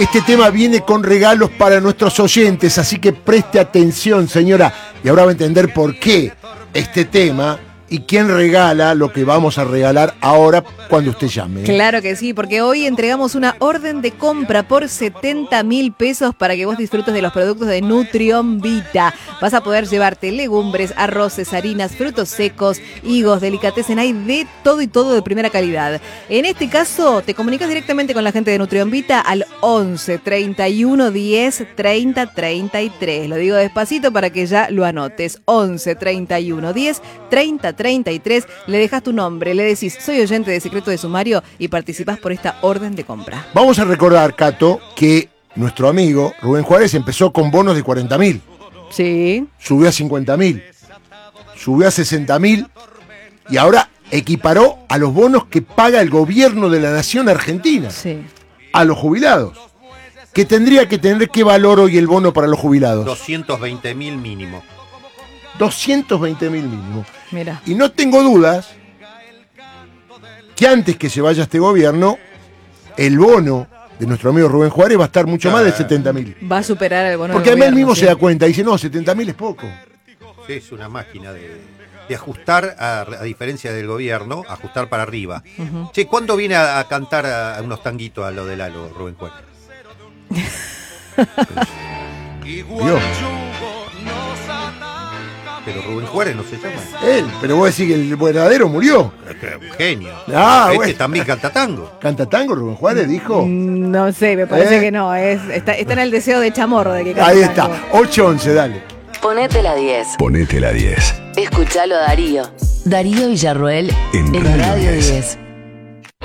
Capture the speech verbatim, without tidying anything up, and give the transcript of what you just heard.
Este tema viene con regalos para nuestros oyentes, así que preste atención, señora, y ahora va a entender por qué este tema y quién regala lo que vamos a regalar ahora cuando usted llame. Claro que sí, porque hoy entregamos una orden de compra por setenta mil pesos para que vos disfrutes de los productos de Nutrión Vita. Vas a poder llevarte legumbres, arroces, harinas, frutos secos, higos, delicatessen, hay de todo y todo de primera calidad. En este caso, te comunicas directamente con la gente de Nutrión Vita al once, treinta y uno, diez, treinta, treinta y tres. Lo digo despacito para que ya lo anotes. once, treinta y uno, diez, treinta, treinta y tres. Le dejas tu nombre, le decís, soy oyente de Secreto de Sumario y participás por esta orden de compra. Vamos a recordar, Cato, que nuestro amigo Rubén Juárez empezó con bonos de cuarenta mil. Sí. Subió a cincuenta mil. Subió a sesenta mil. Y ahora equiparó a los bonos que paga el gobierno de la nación argentina. Sí. A los jubilados. ¿Qué tendría que tener qué valor hoy el bono para los jubilados? doscientos veinte mil mínimo. doscientos veinte mil mínimo. Mira. Y no tengo dudas que antes que se vaya este gobierno, el bono de nuestro amigo Rubén Juárez va a estar mucho más de setenta mil. Va a superar el bono. Porque del además él gobierno, mismo sí. se da cuenta y dice, no, setenta mil es poco. Sí, es una máquina de, de ajustar, a, a diferencia del gobierno, ajustar para arriba. Uh-huh. Che, ¿cuándo viene a, a cantar a, a unos tanguitos a lo de Lalo, Rubén Juárez? Dios. Pero Rubén Juárez no se llama. Él, pero vos decís que el verdadero murió. Un genio. Ah, este bueno. también canta tango. ¿Canta tango Rubén Juárez, dijo? No sé, me parece ¿Eh? que no. Es, está, está en el deseo de Chamorro de que cante Ahí tango. está, ocho once, dale. Ponete la diez. Ponete la diez. Escuchalo a Darío. Darío Villarroel En en Radio Radio diez. diez.